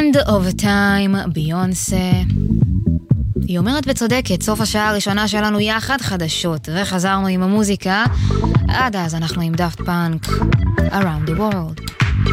End of Time, ביונסה. היא אומרת בצודקת, סוף השעה הראשונה שלנו יחד חדשות, וחזרנו עם המוזיקה. עד אז אנחנו עם דאפט פאנק, Around the World.